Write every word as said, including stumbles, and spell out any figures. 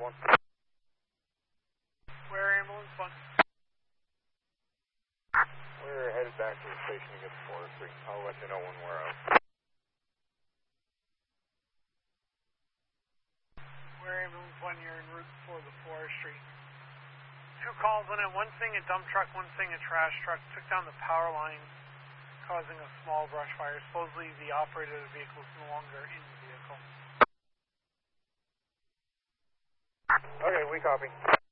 one. Where ambulance one? We're headed back to the station to get the forestry. I'll let you know when we're out. Where ambulance one, you're en route for the forestry. Two calls on it, one thing a dump truck, one thing a trash truck, took down the power line, causing a small brush fire. Supposedly the operator of the vehicle is no longer in the vehicle. Okay, we copy.